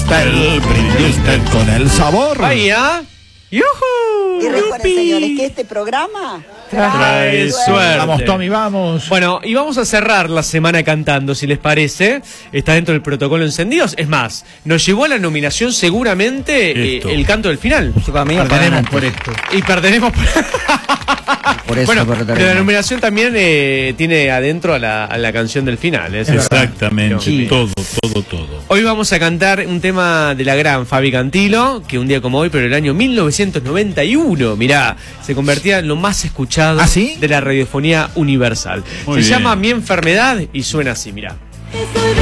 brinde usted con el sabor. ¡Vaya! ¡Yujú! Y recuerden, señores, que este programa trae suerte. Vamos, Tommy, vamos. Bueno, y vamos a cerrar la semana cantando, si les parece. Está dentro del protocolo Encendidos. Es más, nos llevó a la nominación seguramente el canto del final. Perderemos por esto. Y perderemos por eso. Bueno, pero la nominación también tiene adentro a la canción del final. Exactamente, sí. todo. Hoy vamos a cantar un tema de la gran Fabi Cantilo, que un día como hoy, pero el año 1991, mirá, se convertía en lo más escuchado de la radiofonía universal. Se llama Mi Enfermedad y suena así, mirá.